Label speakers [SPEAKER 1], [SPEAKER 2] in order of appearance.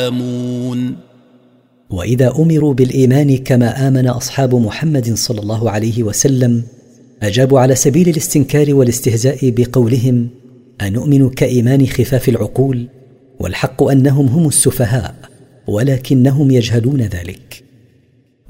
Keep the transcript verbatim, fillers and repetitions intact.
[SPEAKER 1] يعلمون.
[SPEAKER 2] وإذا أمروا بالإيمان كما آمن أصحاب محمد صلى الله عليه وسلم أجابوا على سبيل الاستنكار والاستهزاء بقولهم: أنؤمن كإيمان خفاف العقول؟ والحق أنهم هم السفهاء ولكنهم يجهلون ذلك.